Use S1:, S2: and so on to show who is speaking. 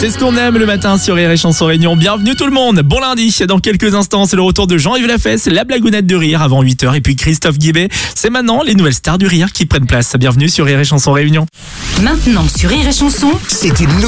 S1: C'est ce qu'on aime le matin sur Rire et Chanson Réunion. Bienvenue tout le monde, bon lundi. Dans quelques instants, c'est le retour de Jean-Yves Lafesse, la blagounette de rire avant 8h. Et puis Christophe Guibet, c'est maintenant les nouvelles stars du rire qui prennent place. Bienvenue sur Rire et Chanson Réunion.
S2: Maintenant sur Rire et Chanson,
S3: c'est une